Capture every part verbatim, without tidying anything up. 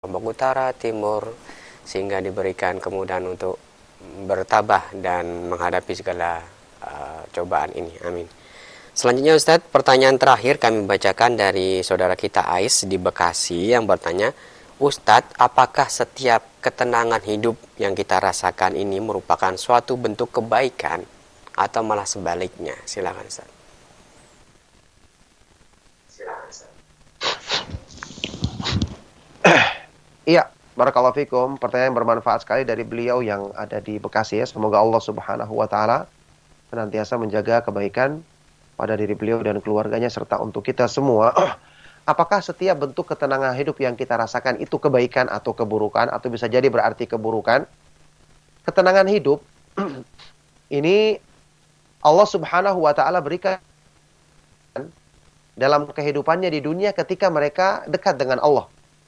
Lombok Utara, Timur, sehingga diberikan kemudahan untuk bertabah dan menghadapi segala uh, cobaan ini. Amin. Selanjutnya Ustadz, pertanyaan terakhir kami bacakan dari saudara kita Ais di Bekasi yang bertanya, Ustadz, apakah setiap ketenangan hidup yang kita rasakan ini merupakan suatu bentuk kebaikan atau malah sebaliknya? Silakan Ustadz. Silakan Ustadz. Iya, barakallahu fikum. Pertanyaan yang bermanfaat sekali dari beliau yang ada di Bekasi ya. Semoga Allah Subhanahu wa taala senantiasa menjaga kebaikan pada diri beliau dan keluarganya serta untuk kita semua. Apakah setiap bentuk ketenangan hidup yang kita rasakan itu kebaikan atau keburukan atau bisa jadi berarti keburukan? Ketenangan hidup ini Allah Subhanahu wa taala berikan dalam kehidupannya di dunia ketika mereka dekat dengan Allah.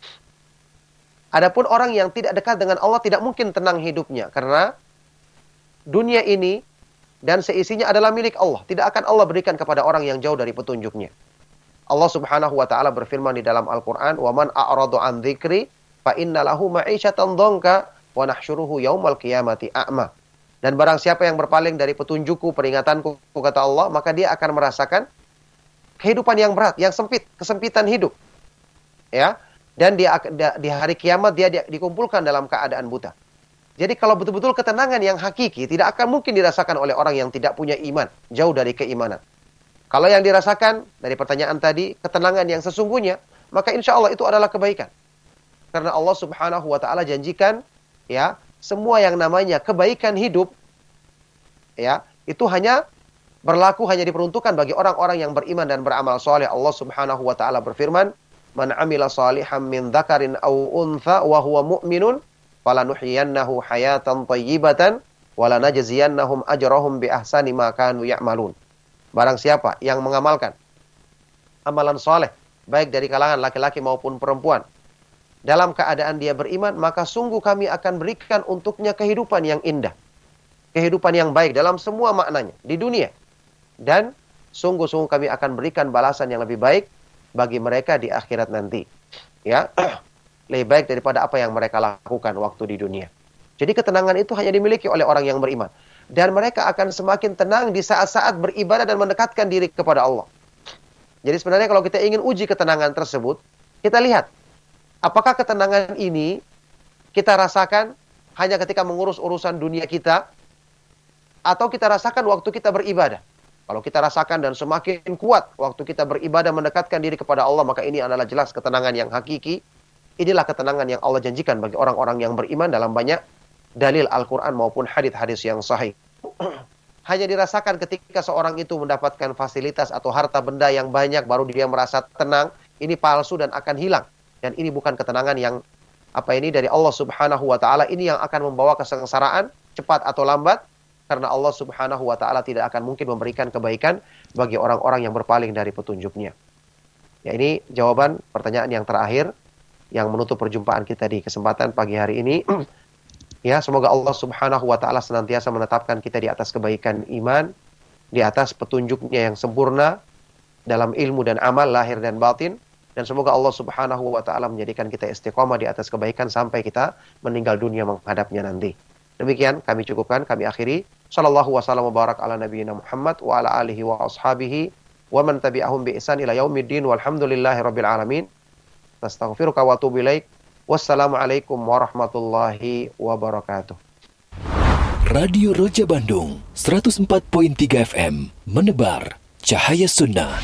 Adapun orang yang tidak dekat dengan Allah tidak mungkin tenang hidupnya. Karena dunia ini dan seisinya adalah milik Allah. Tidak akan Allah berikan kepada orang yang jauh dari petunjuknya. Allah Subhanahu wa taala berfirman di dalam Al-Qur'an, "Wa man a'radu 'an dzikri fa inna lahu ma'isyatan dhanka wa nahsyuruhu yaumal qiyamati a'ma." Dan barang siapa yang berpaling dari petunjukku, peringatanku, kata Allah, maka dia akan merasakan kehidupan yang berat, yang sempit, kesempitan hidup. Ya. Dan di, di hari kiamat dia, dia dikumpulkan dalam keadaan buta. Jadi kalau betul-betul ketenangan yang hakiki tidak akan mungkin dirasakan oleh orang yang tidak punya iman, jauh dari keimanan. Kalau yang dirasakan dari pertanyaan tadi, ketenangan yang sesungguhnya, maka insya Allah itu adalah kebaikan. Karena Allah Subhanahu wa taala janjikan ya, semua yang namanya kebaikan hidup ya, itu hanya berlaku hanya diperuntukkan bagi orang-orang yang beriman dan beramal soleh. Allah Subhanahu wa taala berfirman, "Man 'amila shalihan min dzakarin aw untha wa huwa mu'minun falanuhyiyannahu hayatan thayyibatan wa lanajziyannahum ajrahum bi ahsani ma kanu ya'malun." Barang siapa yang mengamalkan amalan soleh baik dari kalangan laki-laki maupun perempuan dalam keadaan dia beriman, maka sungguh kami akan berikan untuknya kehidupan yang indah, kehidupan yang baik dalam semua maknanya di dunia, dan sungguh-sungguh kami akan berikan balasan yang lebih baik bagi mereka di akhirat nanti. Ya, lebih baik daripada apa yang mereka lakukan waktu di dunia. Jadi ketenangan itu hanya dimiliki oleh orang yang beriman. Dan mereka akan semakin tenang di saat-saat beribadah dan mendekatkan diri kepada Allah. Jadi sebenarnya kalau kita ingin uji ketenangan tersebut, kita lihat, apakah ketenangan ini kita rasakan hanya ketika mengurus urusan dunia kita, atau kita rasakan waktu kita beribadah. Kalau kita rasakan dan semakin kuat waktu kita beribadah mendekatkan diri kepada Allah, maka ini adalah jelas ketenangan yang hakiki. Inilah ketenangan yang Allah janjikan bagi orang-orang yang beriman dalam banyak dalil Al-Quran maupun hadis-hadis yang sahih. Hanya dirasakan ketika seorang itu mendapatkan fasilitas atau harta benda yang banyak, baru dia merasa tenang. Ini palsu dan akan hilang. Dan ini bukan ketenangan yang apa ini dari Allah Subhanahu wa taala. Ini yang akan membawa kesengsaraan cepat atau lambat. Karena Allah Subhanahu wa taala tidak akan mungkin memberikan kebaikan bagi orang-orang yang berpaling dari petunjuknya. Ya, ini jawaban pertanyaan yang terakhir yang menutup perjumpaan kita di kesempatan pagi hari ini. Ya, semoga Allah Subhanahu wa taala senantiasa menetapkan kita di atas kebaikan iman, di atas petunjuknya yang sempurna dalam ilmu dan amal lahir dan batin, dan semoga Allah Subhanahu wa taala menjadikan kita istiqomah di atas kebaikan sampai kita meninggal dunia menghadapnya nanti. Demikian kami cukupkan, kami akhiri. Sallallahu wasallam wa barak ala nabiyyina Muhammad wa ala alihi wa ashabihi wa man tabi'ahum bi ihsan ila yaumiddin walhamdulillahi rabbil alamin. Nastaghfiruka wa atubu ilaik. Wassalamualaikum warahmatullahi wabarakatuh. Radio Roja Bandung seratus empat koma tiga F M menebar cahaya sunnah.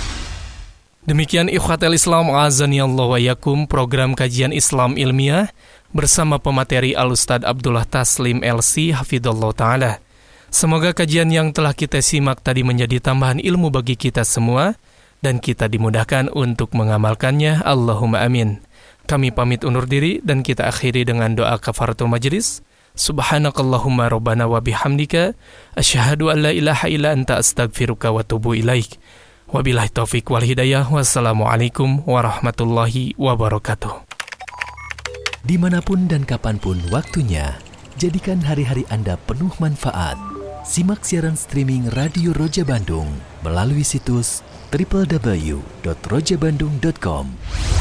Demikian ikhwatal Islam azani Allah wa yakum, program kajian Islam ilmiah bersama pemateri Al-Ustadz Abdullah Taslim L C hafidhallahu taala. Semoga kajian yang telah kita simak tadi menjadi tambahan ilmu bagi kita semua dan kita dimudahkan untuk mengamalkannya. Allahumma amin. Kami pamit undur diri dan kita akhiri dengan doa kafaratul majlis. Subhanakallahumma rabbana wa bihamdika asyhadu an la ilaha illa anta astaghfiruka wa atubu ilaik. Wabillahi taufik wal hidayah. Wassalamualaikum warahmatullahi wabarakatuh. Dimanapun dan kapanpun waktunya, jadikan hari-hari Anda penuh manfaat. Simak siaran streaming Radio Roja Bandung melalui situs double-u double-u double-u dot roja bandung dot com.